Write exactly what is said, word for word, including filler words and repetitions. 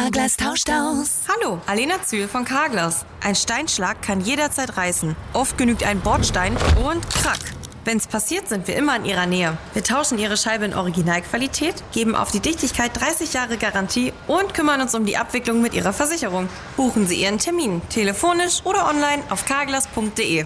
Carglass tauscht aus. Hallo, Alena Zühl von Carglass. Ein Steinschlag kann jederzeit reißen. Oft genügt ein Bordstein und krack. Wenn's passiert, sind wir immer in Ihrer Nähe. Wir tauschen Ihre Scheibe in Originalqualität, geben auf die Dichtigkeit dreißig Jahre Garantie und kümmern uns um die Abwicklung mit Ihrer Versicherung. Buchen Sie Ihren Termin, telefonisch oder online auf carglass punkt de.